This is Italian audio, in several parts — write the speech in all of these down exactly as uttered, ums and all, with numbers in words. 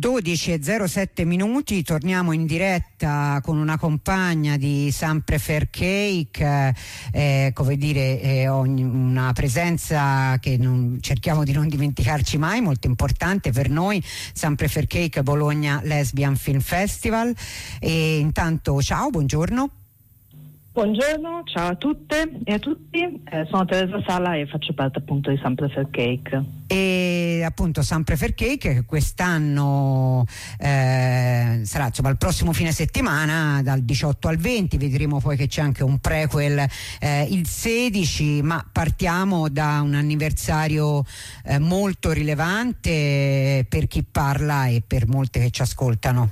dodici e zero sette minuti, torniamo in diretta con una compagna di Sempre Fair Cake, eh, come dire, eh, ogni, una presenza che non, cerchiamo di non dimenticarci mai, molto importante per noi, Sempre Fair Cake Bologna Lesbian Film Festival. E intanto ciao, buongiorno. Buongiorno, ciao a tutte e a tutti, eh, sono Teresa Sala e faccio parte appunto di Sempre Fair Cake. E appunto Sempre Fair Cake che quest'anno eh, sarà insomma il prossimo fine settimana dal diciotto al venti, vedremo poi che c'è anche un prequel eh, il sedici, ma partiamo da un anniversario eh, molto rilevante per chi parla e per molte che ci ascoltano.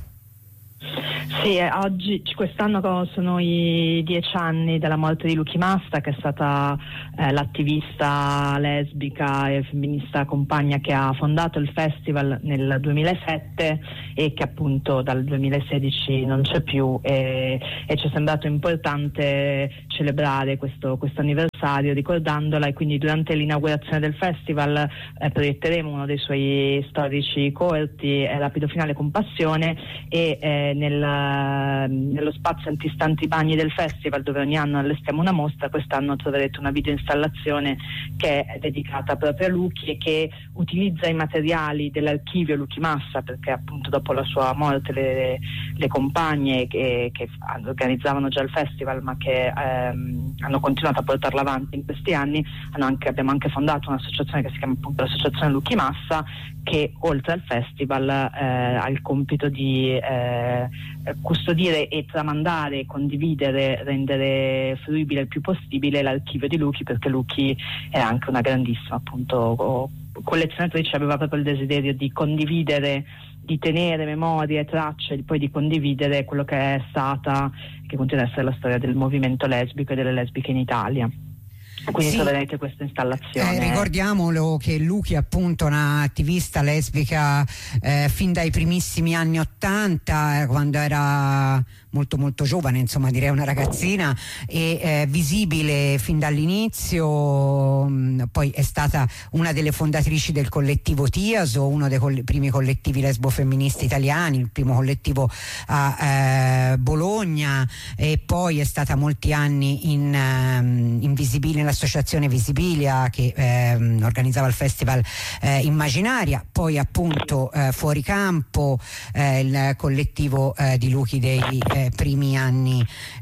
Sì, eh, oggi, quest'anno sono i dieci anni della morte di Luchi Massa, che è stata eh, l'attivista lesbica e femminista compagna che ha fondato il festival nel duemilasette e che appunto dal duemilasedici non c'è più, e, e ci è sembrato importante celebrare questo, questo anniversario ricordandola, e quindi durante l'inaugurazione del festival eh, proietteremo uno dei suoi storici corti, eh, Rapido Finale Compassione, e eh, nel nello spazio antistanti bagni del festival, dove ogni anno allestiamo una mostra, quest'anno troverete una videoinstallazione che è dedicata proprio a Luchi e che utilizza i materiali dell'archivio Luchi Massa, perché appunto dopo la sua morte le, le compagne che, che organizzavano già il festival ma che ehm, hanno continuato a portarla avanti in questi anni, hanno anche, abbiamo anche fondato un'associazione che si chiama appunto l'Associazione Luchi Massa, che oltre al festival eh, ha il compito di eh, custodire e tramandare, condividere, rendere fruibile il più possibile l'archivio di Luchi, perché Luchi è anche una grandissima appunto collezionatrice, aveva proprio il desiderio di condividere, di tenere memorie, tracce e poi di condividere quello che è stata, che continua ad essere la storia del movimento lesbico e delle lesbiche in Italia. Quindi sì, troverete questa installazione. Eh, ricordiamolo che Luchi è appunto un'attivista lesbica eh, fin dai primissimi anni ottanta, eh, quando era molto molto giovane, insomma direi una ragazzina, e eh, visibile fin dall'inizio. Mh, poi è stata una delle fondatrici del collettivo Tiaso, uno dei coll- primi collettivi lesbofemministi italiani, il primo collettivo a eh, Bologna, e poi è stata molti anni in, um, in Visibili, nell'associazione Visibilia che eh, organizzava il festival eh, Immaginaria, poi appunto eh, Fuori Campo, eh, il collettivo eh, di Luchi dei eh, primi anni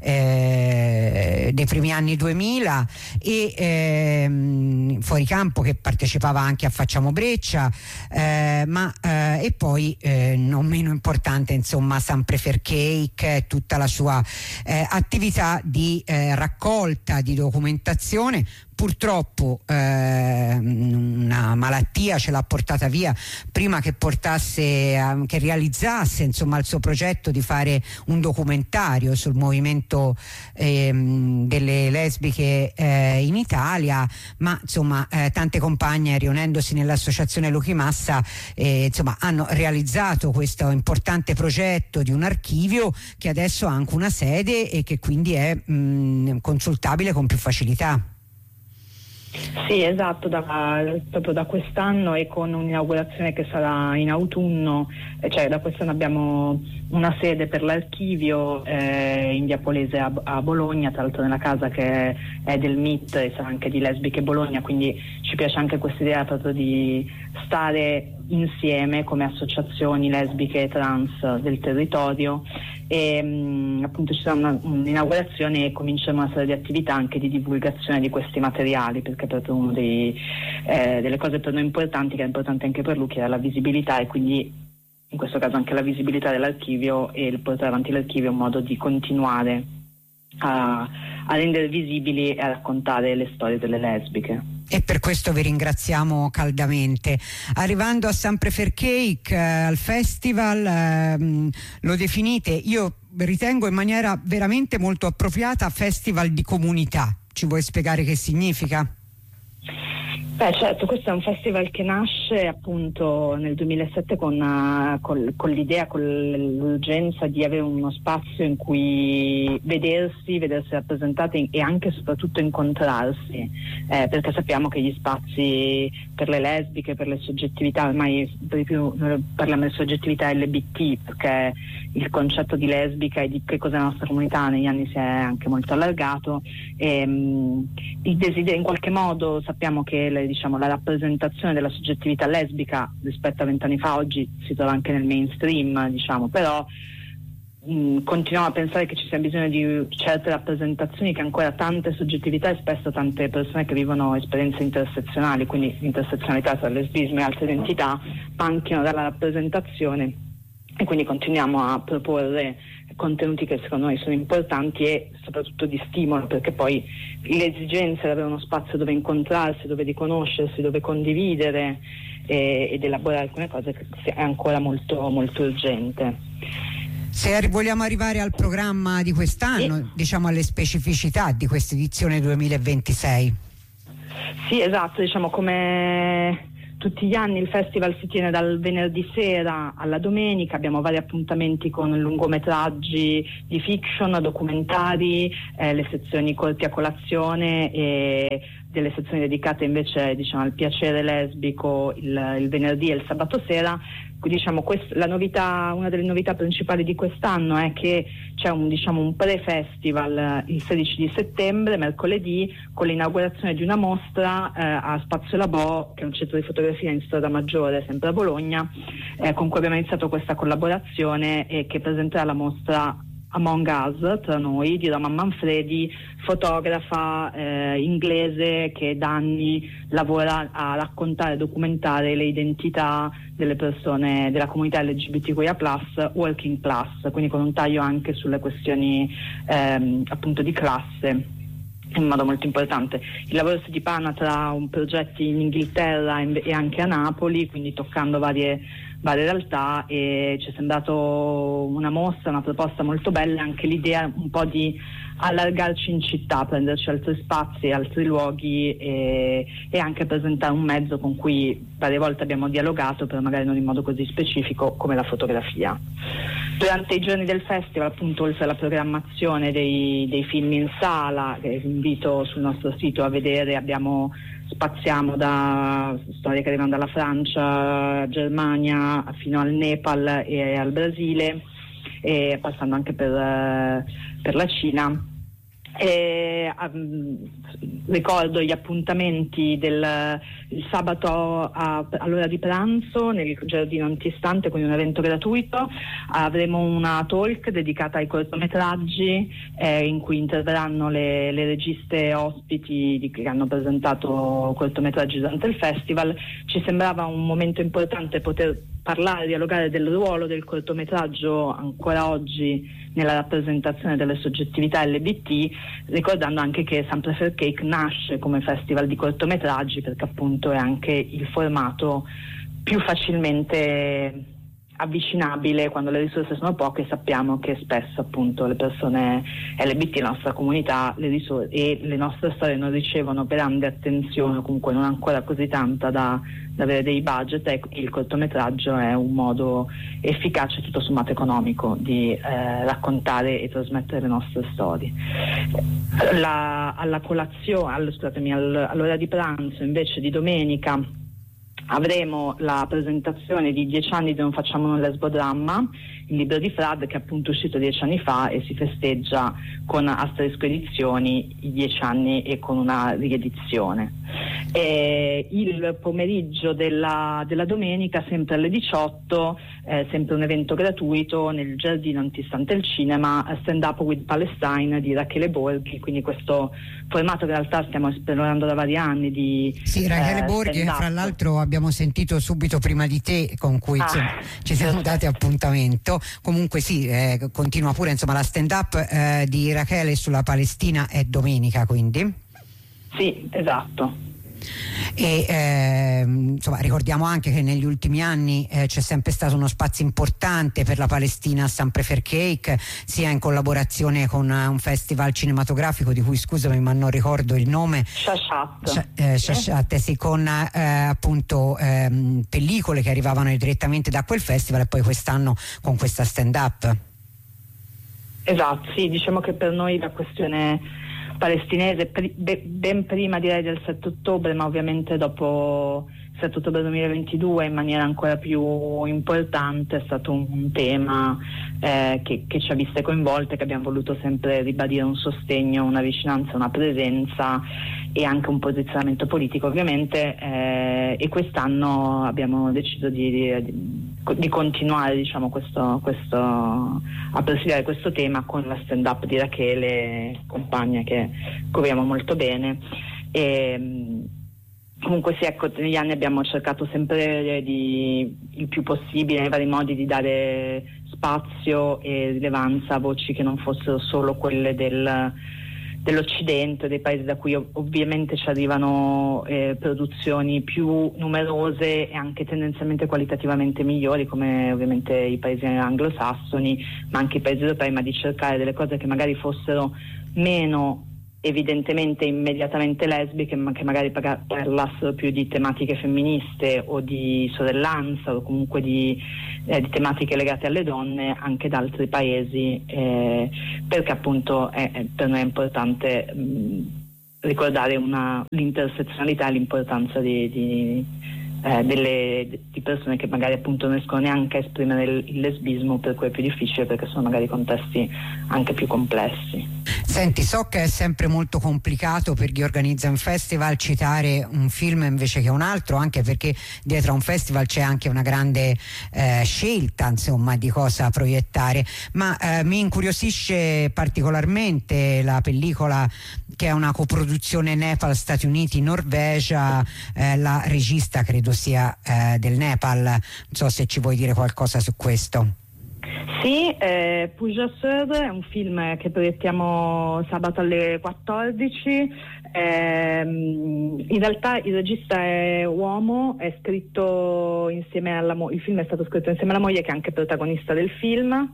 eh, dei primi anni duemila, e eh, Fuori Campo che partecipava anche a Facciamo Breccia, eh, ma eh, e poi eh, non meno importante insomma Sempre Fair Cake, tutta la sua eh, attività di eh, raccolta, di documentazione. Purtroppo eh, una malattia ce l'ha portata via prima che portasse eh, che realizzasse insomma il suo progetto di fare un documentario sul movimento eh, delle lesbiche eh, in Italia, ma insomma eh, tante compagne, riunendosi nell'associazione Luchi Massa, eh, insomma hanno realizzato questo importante progetto di un archivio che adesso ha anche una sede e che quindi è mh, consultabile con più facilità. Sì, esatto, da, proprio da quest'anno e con un'inaugurazione che sarà in autunno, cioè da quest'anno abbiamo una sede per l'archivio eh, in via Polese a, a Bologna, tra l'altro nella casa che è del M I T e sarà anche di Lesbiche Bologna, quindi ci piace anche questa idea proprio di stare insieme come associazioni lesbiche e trans del territorio, e mh, appunto ci sarà una, un'inaugurazione e cominceremo una serie di attività anche di divulgazione di questi materiali, perché è proprio una eh, delle cose per noi importanti, che è importante anche per Luchi, è la visibilità, e quindi in questo caso anche la visibilità dell'archivio, e il portare avanti l'archivio è un modo di continuare a, a rendere visibili e a raccontare le storie delle lesbiche. E per questo vi ringraziamo caldamente. Arrivando a Sempre Fair Cake, eh, al festival, eh, lo definite, io ritengo in maniera veramente molto appropriata, festival di comunità. Ci vuoi spiegare che significa? Beh, certo, questo è un festival che nasce appunto nel duemilasette con, uh, con, con l'idea, con l'urgenza di avere uno spazio in cui vedersi, vedersi rappresentati e anche e soprattutto incontrarsi, eh, perché sappiamo che gli spazi per le lesbiche, per le soggettività, ormai per di più noi parliamo di soggettività L G B T, perché il concetto di lesbica e di che cos'è la nostra comunità negli anni si è anche molto allargato, e, um, il desiderio, in qualche modo sappiamo che le, diciamo, la rappresentazione della soggettività lesbica rispetto a vent'anni fa oggi si trova anche nel mainstream, diciamo, però mh, continuiamo a pensare che ci sia bisogno di certe rappresentazioni, che ancora tante soggettività e spesso tante persone che vivono esperienze intersezionali, quindi intersezionalità tra lesbismo e altre identità, manchino dalla rappresentazione, e quindi continuiamo a proporre contenuti che secondo noi sono importanti e soprattutto di stimolo, perché poi l'esigenza di avere uno spazio dove incontrarsi, dove riconoscersi, dove condividere e, ed elaborare alcune cose è ancora molto, molto urgente. Se arri- vogliamo arrivare al programma di quest'anno, sì, diciamo alle specificità di questa edizione duemilaventisei. Sì, esatto, diciamo come tutti gli anni il festival si tiene dal venerdì sera alla domenica, abbiamo vari appuntamenti con lungometraggi di fiction, documentari, eh, le sezioni corti a colazione e delle sezioni dedicate invece, diciamo, al piacere lesbico il, il venerdì e il sabato sera. Diciamo, quest- la novità, una delle novità principali di quest'anno è che c'è un, diciamo, un pre-festival il sedici di settembre, mercoledì, con l'inaugurazione di una mostra eh, a Spazio Labò, che è un centro di fotografia in Strada Maggiore, sempre a Bologna, eh, con cui abbiamo iniziato questa collaborazione e che presenterà la mostra Among Us, tra noi, di Roman Manfredi, fotografa eh, inglese che da anni lavora a raccontare e documentare le identità delle persone della comunità L G B T Q I A plus, working class, quindi con un taglio anche sulle questioni ehm, appunto di classe in modo molto importante. Il lavoro si dipana tra un progetti in Inghilterra e anche a Napoli, quindi toccando varie varie realtà, e ci è sembrato una mostra, una proposta molto bella, anche l'idea un po' di allargarci in città, prenderci altri spazi, altri luoghi e, e anche presentare un mezzo con cui varie volte abbiamo dialogato, però magari non in modo così specifico come la fotografia. Durante i giorni del festival, appunto, oltre alla programmazione dei, dei film in sala, che vi invito sul nostro sito a vedere, abbiamo spaziamo da storie che arrivano dalla Francia, Germania, fino al Nepal e al Brasile, e passando anche per, per la Cina. E, um, ricordo gli appuntamenti del il sabato a, all'ora di pranzo nel giardino antistante, quindi un evento gratuito. Avremo una talk dedicata ai cortometraggi eh, in cui interverranno le, le registe ospiti di, che hanno presentato cortometraggi durante il festival. Ci sembrava un momento importante poter parlare, dialogare del ruolo del cortometraggio ancora oggi nella rappresentazione delle soggettività L G B T, ricordando anche che Sun Prefer Cake nasce come festival di cortometraggi perché appunto è anche il formato più facilmente avvicinabile quando le risorse sono poche. Sappiamo che spesso appunto le persone L G B T, la nostra comunità, le risorse e le nostre storie non ricevono grande attenzione, o comunque non ancora così tanta da, da avere dei budget, e il cortometraggio è un modo efficace, tutto sommato economico, di eh, raccontare e trasmettere le nostre storie. La, alla colazione, all, scusatemi, all, all'ora di pranzo invece di domenica avremo la presentazione di Dieci anni di Non facciamo un lesbodramma, il libro di Frad, che è appunto uscito dieci anni fa e si festeggia con Asterisco Edizioni i dieci anni e con una riedizione. E il pomeriggio della, della domenica, sempre alle diciotto, eh, sempre un evento gratuito nel giardino antistante il cinema, Stand Up with Palestine di Rachele Borghi, quindi questo formato che in realtà stiamo esplorando da vari anni di Sì, Rachele eh, Borghi, fra l'altro abbiamo sentito subito prima di te, con cui ah, insomma, ci siamo dati appuntamento. Comunque sì, eh, continua pure, insomma, la stand up eh, di Rachele sulla Palestina è domenica, quindi? Sì, esatto. E eh, insomma, ricordiamo anche che negli ultimi anni eh, c'è sempre stato uno spazio importante per la Palestina a San Prefercake, sia in collaborazione con uh, un festival cinematografico di cui, scusami ma non ricordo il nome, Shashat, Sh- eh, Shashat eh. sì, con eh, appunto ehm, pellicole che arrivavano direttamente da quel festival, e poi quest'anno con questa stand up. Esatto, sì, diciamo che per noi la questione palestinese pri- be- ben prima direi del sette ottobre, ma ovviamente dopo il sette ottobre duemilaventidue in maniera ancora più importante, è stato un, un tema eh, che, che ci ha viste coinvolte, che abbiamo voluto sempre ribadire un sostegno, una vicinanza, una presenza e anche un posizionamento politico ovviamente, eh, e quest'anno abbiamo deciso di, di, di continuare diciamo questo, questo, a presidiare questo tema con la stand up di Rachele, compagna che curiamo molto bene. E, comunque sì, ecco, negli anni abbiamo cercato sempre di, il più possibile, nei vari modi, di dare spazio e rilevanza a voci che non fossero solo quelle del, dell'Occidente, dei paesi da cui ov- ovviamente ci arrivano eh, produzioni più numerose e anche tendenzialmente qualitativamente migliori, come ovviamente i paesi anglosassoni, ma anche i paesi europei, ma di cercare delle cose che magari fossero meno evidentemente immediatamente lesbiche, ma che magari parlassero più di tematiche femministe o di sorellanza o comunque di, eh, di tematiche legate alle donne anche da altri paesi, eh, perché appunto è, è, per noi è importante mh, ricordare una, l'intersezionalità e l'importanza di, di, eh, delle, di persone che magari appunto non riescono neanche a esprimere il, il lesbismo, per cui è più difficile perché sono magari contesti anche più complessi. Senti, so che è sempre molto complicato per chi organizza un festival citare un film invece che un altro, anche perché dietro a un festival c'è anche una grande eh, scelta, insomma, di cosa proiettare, ma eh, mi incuriosisce particolarmente la pellicola che è una coproduzione Nepal, Stati Uniti, Norvegia, eh, la regista credo sia eh, del Nepal, non so se ci vuoi dire qualcosa su questo. Sì, eh, Pooja Sir è un film che proiettiamo sabato alle quattordici. Eh, in realtà il regista è uomo, è scritto insieme alla moglie, il film è stato scritto insieme alla moglie che è anche protagonista del film,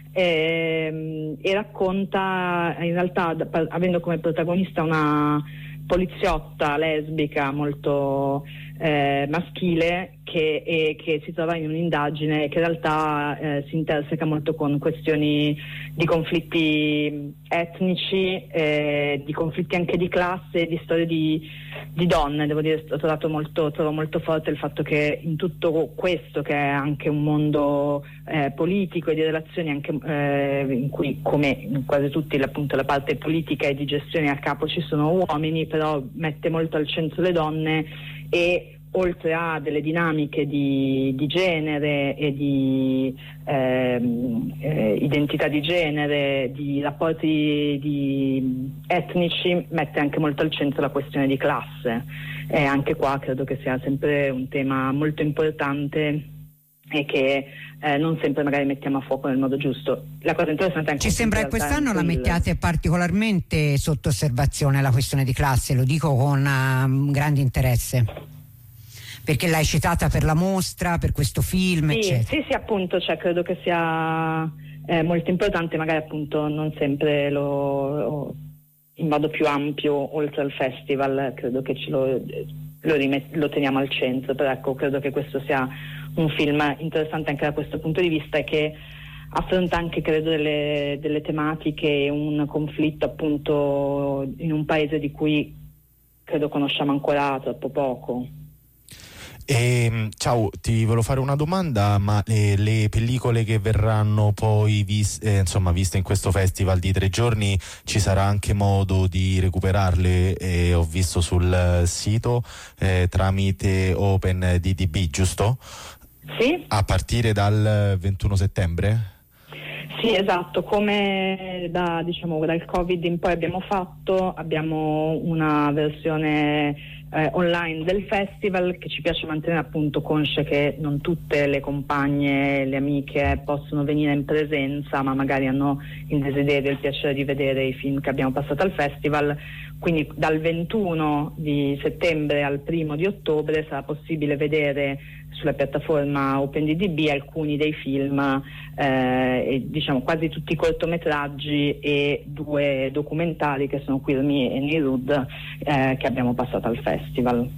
eh, e racconta in realtà, avendo come protagonista una poliziotta lesbica molto eh, maschile che, e, che si trova in un'indagine che in realtà eh, si interseca molto con questioni di conflitti etnici, eh, di conflitti anche di classe, di storie di, di donne. Devo dire, ho trovato molto, trovo molto forte il fatto che in tutto questo, che è anche un mondo eh, politico e di relazioni anche eh, in cui, come in quasi tutti, appunto la parte politica e di gestione a capo ci sono uomini, però mette molto al centro le donne, e oltre a delle dinamiche di, di genere e di ehm, eh, identità di genere, di rapporti di etnici, mette anche molto al centro la questione di classe, e anche qua credo che sia sempre un tema molto importante e che eh, non sempre magari mettiamo a fuoco nel modo giusto. La cosa interessante è anche ci sembra che quest'anno la mettiate il... particolarmente sotto osservazione la questione di classe, lo dico con uh, grande interesse, perché l'hai citata per la mostra, per questo film, sì, eccetera. Sì, sì, appunto, cioè credo che sia eh, molto importante, magari appunto non sempre lo, lo in modo più ampio oltre al festival, credo che ce lo, lo, rimet- lo teniamo al centro, però ecco, credo che questo sia un film interessante anche da questo punto di vista, e che affronta anche, credo, delle, delle tematiche, un conflitto appunto in un paese di cui credo conosciamo ancora troppo poco. E, ciao, ti volevo fare una domanda, ma le, le pellicole che verranno poi vis- eh, insomma, viste in questo festival di tre giorni, ci sarà anche modo di recuperarle? Eh, ho visto sul sito eh, tramite OpenDB, giusto? Sì. A partire dal ventuno settembre? Sì, esatto, come da, diciamo, dal Covid in poi abbiamo fatto, abbiamo una versione eh, online del festival che ci piace mantenere, appunto consce che non tutte le compagne, le amiche possono venire in presenza, ma magari hanno il desiderio e il piacere di vedere i film che abbiamo passato al festival. quindi dal ventuno di settembre al primo di ottobre sarà possibile vedere sulla piattaforma OpenDDB alcuni dei film, eh, e, diciamo quasi tutti i cortometraggi e due documentari che sono Queer Me e Neerud, eh, che abbiamo passato al festival.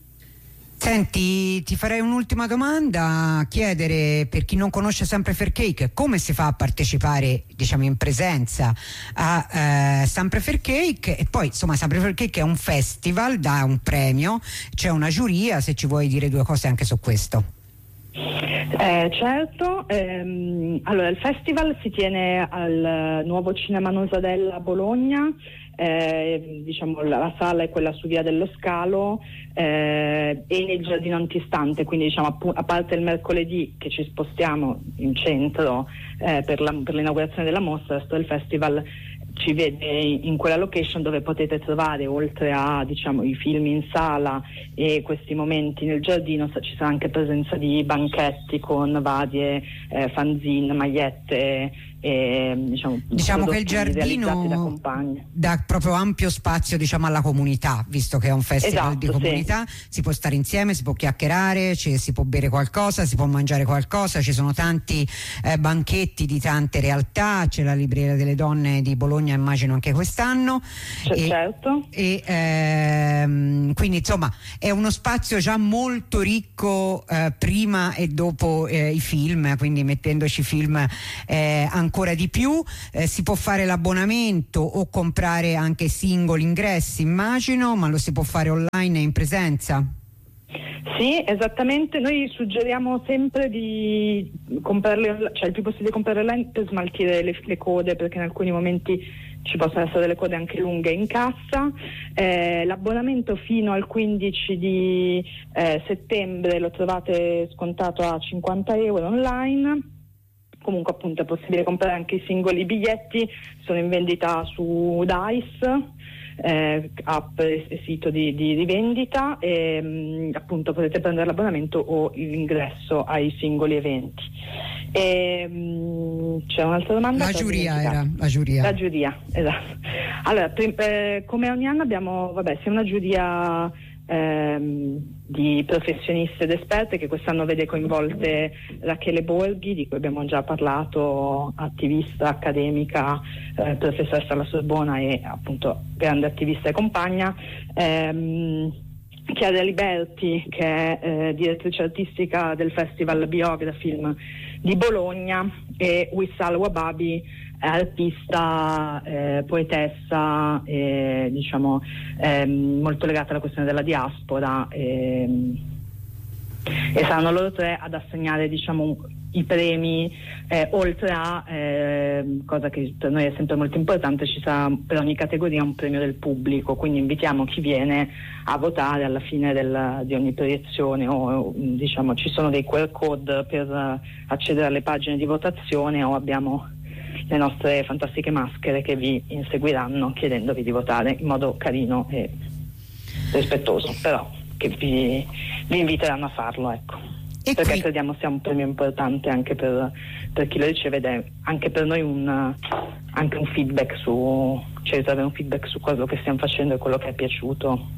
Senti, ti farei un'ultima domanda, chiedere, per chi non conosce Sempre Fair Cake, come si fa a partecipare, diciamo, in presenza a eh, Sempre Fair Cake, e poi insomma Sempre Fair Cake è un festival, dà un premio, c'è una giuria, se ci vuoi dire due cose anche su questo. Eh, certo, ehm, allora il festival si tiene al Nuovo Cinema Nosadella a Bologna. Eh, diciamo la, la sala è quella su Via dello Scalo, eh, e nel giardino antistante, quindi diciamo a, a parte il mercoledì che ci spostiamo in centro eh, per, la, per l'inaugurazione della mostra, il resto del festival ci vede in quella location dove potete trovare, oltre a diciamo i film in sala e questi momenti nel giardino, ci sarà anche presenza di banchetti con varie eh, fanzine, magliette e diciamo, diciamo che il giardino da dà proprio ampio spazio, diciamo, alla comunità, visto che è un festival esatto, di comunità, sì. Si può stare insieme, si può chiacchierare, ci, si può bere qualcosa, si può mangiare qualcosa, ci sono tanti eh, banchetti di tante realtà, c'è la Libreria delle Donne di Bologna, immagino anche quest'anno. C- e, certo e ehm, quindi insomma è uno spazio già molto ricco eh, prima e dopo eh, i film, quindi mettendoci film eh, ancora di più. Eh, si può fare l'abbonamento o comprare anche singoli ingressi, immagino, ma lo si può fare online e in presenza? Sì, esattamente. Noi suggeriamo sempre di comprarle, cioè il più possibile comprare online per smaltire le, le code, perché in alcuni momenti ci possono essere delle code anche lunghe in cassa. Eh, l'abbonamento fino al quindici di eh, settembre lo trovate scontato a cinquanta euro online. Comunque appunto è possibile comprare anche i singoli biglietti, sono in vendita su Dice, eh, app e sito di, di rivendita, e mh, appunto potete prendere l'abbonamento o l'ingresso ai singoli eventi. E, mh, c'è un'altra domanda? La giuria era, la giuria. La giuria, esatto. Allora, prim- eh, come ogni anno abbiamo, vabbè, sia una giuria Ehm, di professionisti ed esperte, che quest'anno vede coinvolte Rachele Borghi, di cui abbiamo già parlato, attivista accademica, eh, professoressa alla Sorbona e appunto grande attivista e compagna, ehm, Chiara Liberti, che è eh, direttrice artistica del Festival Biografilm di Bologna, e Wissal Wababi, artista, eh, poetessa, eh, diciamo ehm, molto legata alla questione della diaspora, ehm, e saranno loro tre ad assegnare, diciamo, i premi, eh, oltre a eh, cosa che per noi è sempre molto importante, ci sarà per ogni categoria un premio del pubblico, quindi invitiamo chi viene a votare alla fine del, di ogni proiezione, o diciamo ci sono dei Q R code per accedere alle pagine di votazione, o abbiamo le nostre fantastiche maschere che vi inseguiranno chiedendovi di votare in modo carino e rispettoso, però che vi, vi inviteranno a farlo, ecco. E perché qui crediamo sia un premio importante anche per, per chi lo riceve, ed è anche per noi un, anche un feedback su, cioè avere un feedback su quello che stiamo facendo e quello che è piaciuto.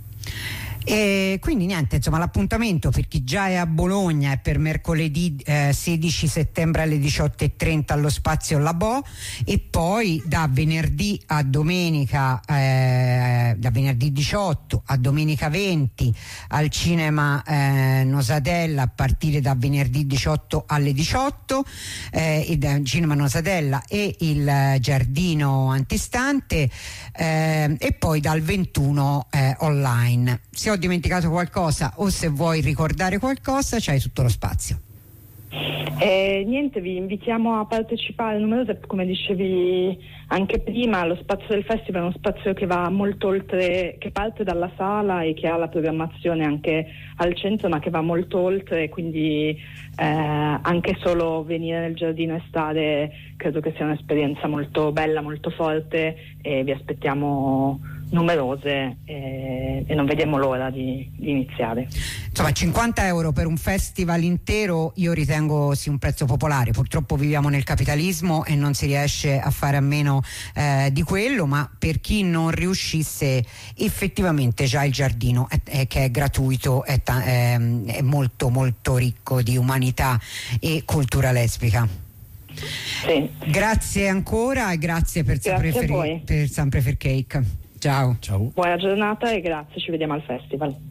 E quindi niente, insomma, l'appuntamento per chi già è a Bologna è per mercoledì eh, sedici settembre alle diciotto e trenta allo spazio Labò, e poi da venerdì a domenica eh, da venerdì diciotto a domenica venti al cinema eh, Nosadella, a partire da venerdì diciotto alle diciotto, eh, e da cinema Nosadella e il giardino antistante, eh, e poi dal ventuno eh, online. Se ho dimenticato qualcosa o se vuoi ricordare qualcosa, c'hai tutto lo spazio. Eh, niente, vi invitiamo a partecipare numerose, come dicevi anche prima. Lo spazio del festival è uno spazio che va molto oltre, che parte dalla sala e che ha la programmazione anche al centro, ma che va molto oltre, quindi eh, anche solo venire nel giardino e stare credo che sia un'esperienza molto bella, molto forte, e vi aspettiamo numerose e, e non vediamo l'ora di, di iniziare. Insomma, cinquanta euro per un festival intero io ritengo sia un prezzo popolare. Purtroppo viviamo nel capitalismo e non si riesce a fare a meno eh, di quello, ma per chi non riuscisse, effettivamente già il giardino è, è, che è gratuito è, ta- è, è molto molto ricco di umanità e cultura lesbica. Sì. Grazie ancora e grazie per Grazie sempre a voi. per Sempre Fair Cake. Ciao. Ciao. Buona giornata e grazie, ci vediamo al festival.